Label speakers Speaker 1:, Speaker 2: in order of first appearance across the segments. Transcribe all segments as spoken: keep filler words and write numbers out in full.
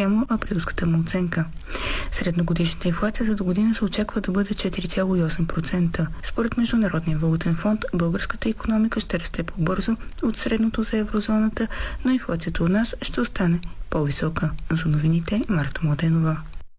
Speaker 1: спрямо априлската му оценка. Средногодишната инфлация за до година се очаква да бъде четири цяло и осем процента. Според Международния валутен фонд, българската икономика ще расте по-бързо от средното за еврозоната, но инфлацията у нас ще остане по-висока. За новините Марта Младенова.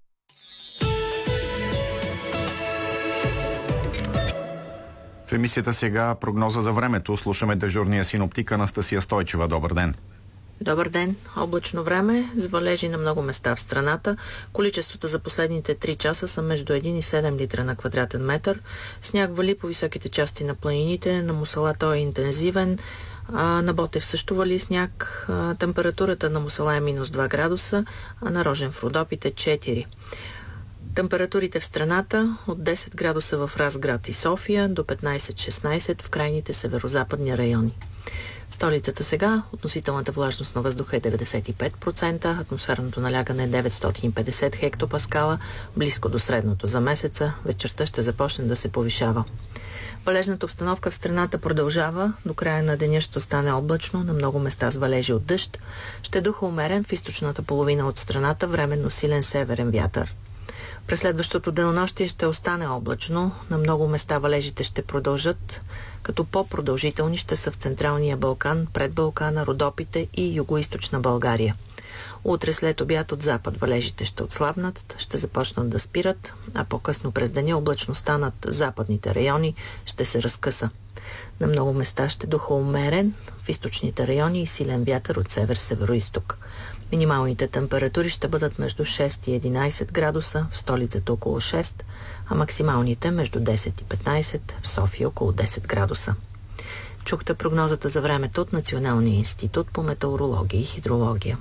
Speaker 2: В емисията сега прогноза за времето. Слушаме дежурния синоптик Анастасия Стойчева. Добър ден!
Speaker 3: Добър ден! Облачно време с валежи на много места в страната. Количествата за последните три часа са между един и седем литра на квадратен метър. Сняг вали по високите части на планините. На Мусала той е интензивен. А, на Ботев също вали сняг. А, температурата на Мусала е минус два градуса, а на Рожен в Родопите четири. Температурите в страната от десет градуса в Разград и София до петнайсет-шестнайсет в крайните северозападни райони. В столицата сега относителната влажност на въздуха е деветдесет и пет процента, атмосферното налягане е деветстотин и петдесет хектопаскала, близко до средното за месеца. Вечерта ще започне да се повишава. Валежната обстановка в страната продължава. До края на деня ще стане облачно, на много места с валежи от дъжд. Ще духа умерен в източната половина от страната, временно силен северен вятър. През следващото денонощие ще остане облачно. На много места валежите ще продължат, като по-продължителни ще са в Централния Балкан, пред Балкана, Родопите и Югоизточна България. Утре след обяд от запад валежите ще отслабнат, ще започнат да спират, а по-късно през деня облачността над западните райони ще се разкъса. На много места ще духа умерен, в източните райони и силен вятър от север-североизток. Минималните температури ще бъдат между шест и единайсет градуса, в столицата около шест, а максималните между десет и петнайсет, в София около десет градуса. Чухте прогнозата за времето от Националния институт по метеорология и хидрология.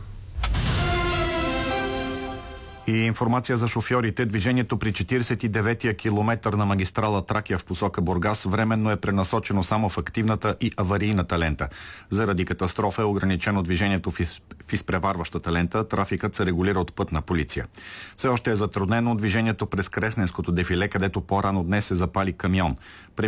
Speaker 2: И информация за шофьорите. Движението при четирийсет и деветия километър на магистрала Тракия в посока Бургас временно е пренасочено само в активната и аварийната лента. Заради катастрофа е ограничено движението в, из... в изпреварващата лента. Трафикът се регулира от пътна полиция. Все още е затруднено движението през Кресненското дефиле, където по-рано днес се запали камион.